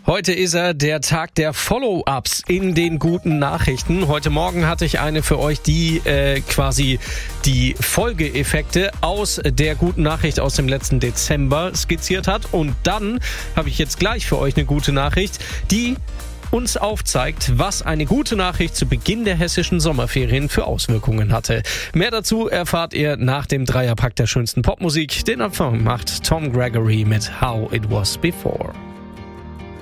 Heute ist der Tag der Follow-ups in den guten Nachrichten. Heute Morgen hatte ich eine für euch, die quasi die Folgeeffekte aus der guten Nachricht aus dem letzten Dezember skizziert hat. Und dann habe ich jetzt gleich für euch eine gute Nachricht, die uns aufzeigt, was eine gute Nachricht zu Beginn der hessischen Sommerferien für Auswirkungen hatte. Mehr dazu erfahrt ihr nach dem Dreierpack der schönsten Popmusik. Den Anfang macht Tom Gregory mit How It Was Before.